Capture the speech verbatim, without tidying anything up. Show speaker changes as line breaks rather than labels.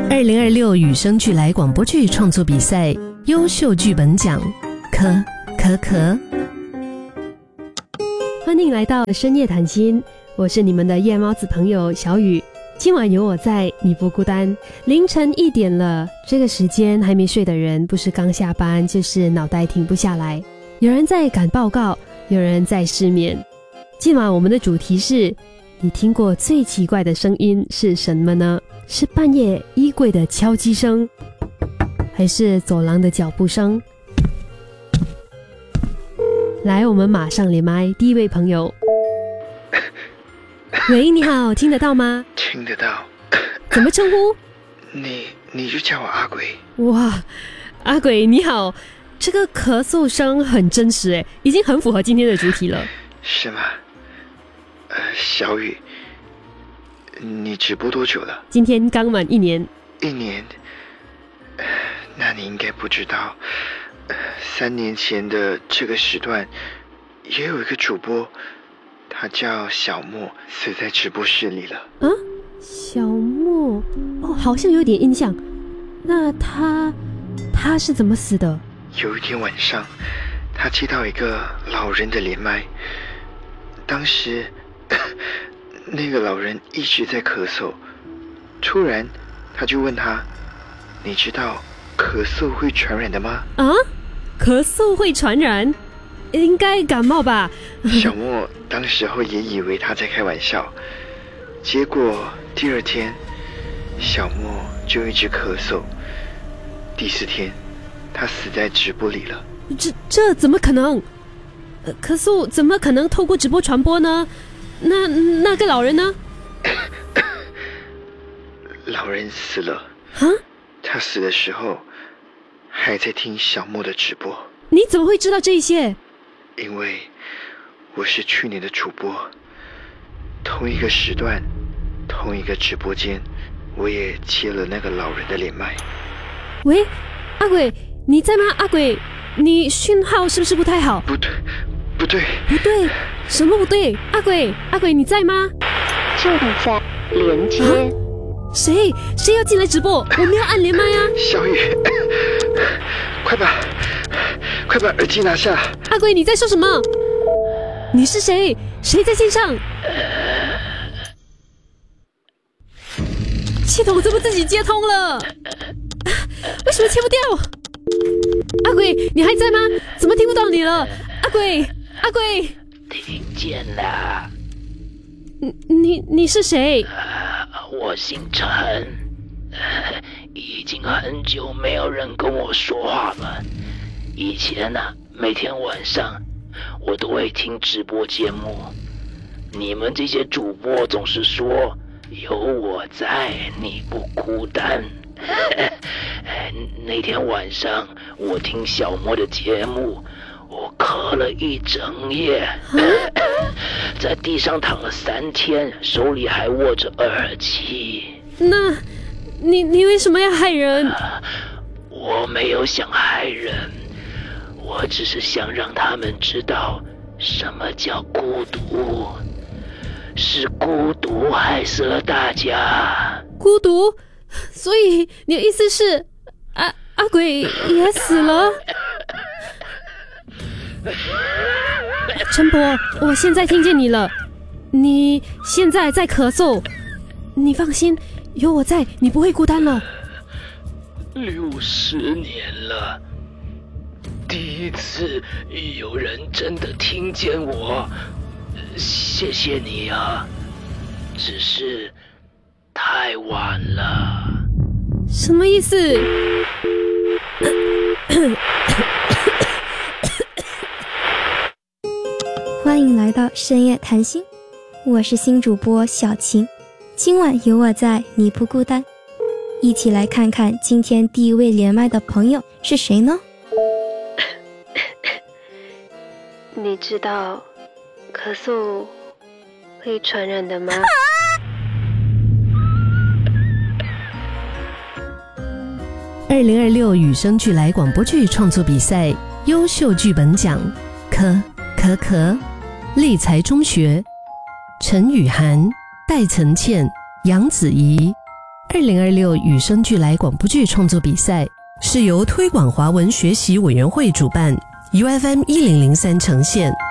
二零二六有声剧来广播剧创作比赛优秀剧本奖，可可可。欢迎来到深夜谈心，我是你们的夜猫子朋友小雨。今晚有我在，你不孤单。凌晨一点了，这个时间还没睡的人，不是刚下班，就是脑袋停不下来。有人在赶报告，有人在失眠。今晚我们的主题是：你听过最奇怪的声音是什么呢？是半夜衣柜的敲击声，还是走廊的脚步声？来，我们马上连麦，第一位朋友。喂，你好，听得到吗？
听得到。
怎么称呼？
你你就叫我阿鬼。
哇，阿鬼你好，这个咳嗽声很真实诶，已经很符合今天的主题了。
是吗？呃，小雨，你直播多久了？
今天刚满一年。
一年？呃、那你应该不知道，呃，三年前的这个时段，也有一个主播，他叫小莫，死在直播室里了。
啊，小莫，哦，好像有点印象。那他，他是怎么死的？
有一天晚上，他接到一个老人的连麦，当时那个老人一直在咳嗽，突然他就问他，你知道咳嗽会传染的吗？
啊，咳嗽会传染？应该感冒吧。
小莫当时候也以为他在开玩笑，结果第二天小莫就一直咳嗽，第四天他死在直播里了。
这这怎么可能？呃，咳嗽怎么可能透过直播传播呢？那那个老人呢？
老人死了。
啊？
他死的时候还在听小莫的直播。
你怎么会知道这些？
因为我是去年的主播，同一个时段，同一个直播间，我也接了那个老人的连麦。
喂，阿鬼，你在吗？阿鬼，你讯号是不是不太好？
不对，不对，
不对，什么不对？阿鬼，阿鬼，你在吗？
正在连接。
啊，谁？谁要进来直播？我没有按连麦啊！
小雨，快把快把耳机拿下！
阿鬼，你在说什么？你是谁？谁在线上？系统怎么自己接通了？为什么切不掉？阿鬼，你还在吗？怎么听不到你了？阿鬼，阿鬼，
听见了。
你你你是谁？
呃、我姓陈、呃，已经很久没有人跟我说话了。以前呢、啊，每天晚上我都会听直播节目，你们这些主播总是说有我在，你不孤单。那天晚上我听小莫的节目，我咳了一整夜，在地上躺了三天，手里还握着耳机。
那，你你为什么要害人？
呃、我没有想害人，我只是想让他们知道什么叫孤独，是孤独害死了大家。
孤独？所以你的意思是，阿阿鬼也死了？陈伯，我现在听见你了，你现在在咳嗽，你放心，有我在，你不会孤单了。
六十年了，第一次有人真的听见我，谢谢你啊，只是太晚了。
什么意思？
欢迎来到深夜谈心，我是新主播小晴，今晚有我在，你不孤单。一起来看看今天第一位连麦的朋友是谁呢？
你知道咳嗽会传染的吗？
二零二六有声剧来广播剧创作比赛优秀剧本奖，可可可，立才中学，陈雨涵、戴岑倩、杨子怡。
二零二六与生俱来广播剧创作比赛是由推广华文学习委员会主办 ，U F M 一零零三呈现。